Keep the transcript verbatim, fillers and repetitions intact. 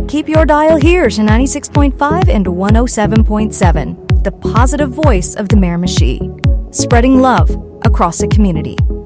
Keep your dial here to ninety-six point five and one oh seven point seven, the positive voice of the Miramichi, spreading love across the community.